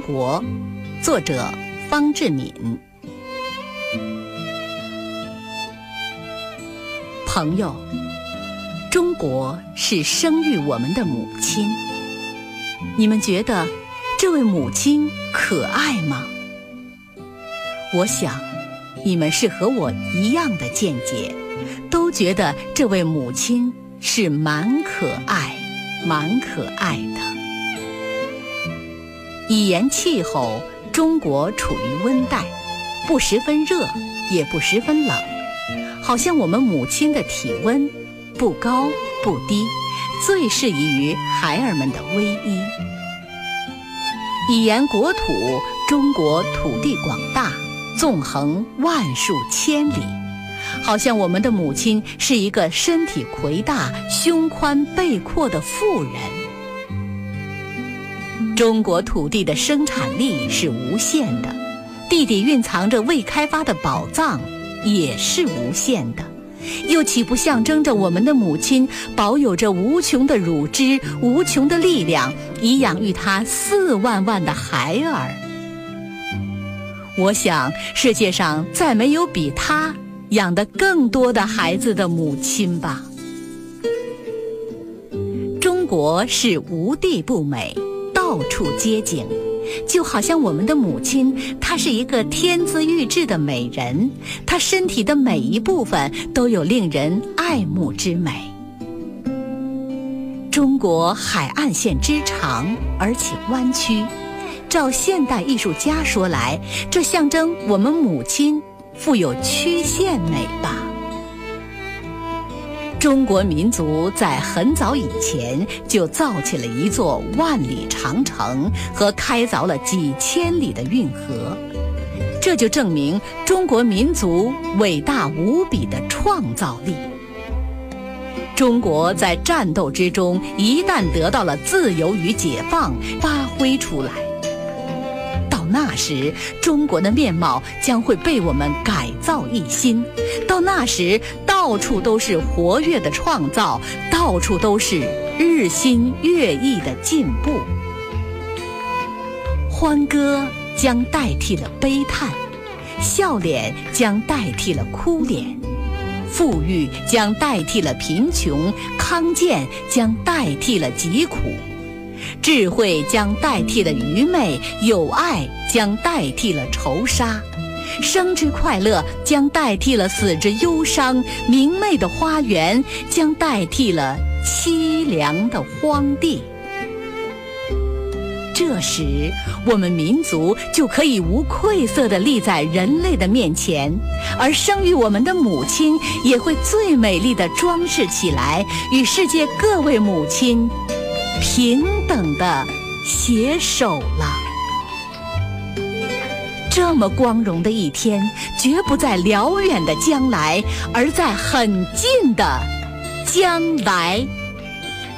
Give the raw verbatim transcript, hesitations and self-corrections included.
国》，作者方志敏。朋友，中国是生育我们的母亲，你们觉得这位母亲可爱吗？我想你们是和我一样的见解，都觉得这位母亲是蛮可爱蛮可爱的。以言气候，中国处于温带，不十分热也不十分冷，好像我们母亲的体温不高不低，最适宜于孩儿们的偎依。以言国土，中国土地广大，纵横万数千里，好像我们的母亲是一个身体魁大、胸宽背阔的妇人。中国土地的生产力是无限的，地底蕴藏着未开发的宝藏也是无限的，又岂不象征着我们的母亲保有着无穷的乳汁、无穷的力量，以养育她四万万的孩儿？我想世界上再没有比她养得更多的孩子的母亲吧。中国是无地不美，到处皆景，就好像我们的母亲，她是一个天资玉质的美人，她身体的每一部分都有令人爱慕之美。中国海岸线之长，而且弯曲，照现代艺术家说来，这象征我们母亲富有曲线美吧。中国民族在很早以前就造起了一座万里长城和开凿了几千里的运河，这就证明中国民族伟大无比的创造力。中国在战斗之中一旦得到了自由与解放，发挥出来，到那时中国的面貌将会被我们改造一新，到那时到处都是活跃的创造，到处都是日新月异的进步。欢歌将代替了悲叹，笑脸将代替了哭脸，富裕将代替了贫穷，康健将代替了疾苦，智慧将代替了愚昧，友爱将代替了仇杀，生之快乐将代替了死之忧伤，明媚的花园将代替了凄凉的荒地。这时我们民族就可以无愧色地立在人类的面前，而生育我们的母亲也会最美丽地装饰起来，与世界各位母亲平等地携手了。这么光荣的一天，绝不在辽远的将来，而在很近的将来。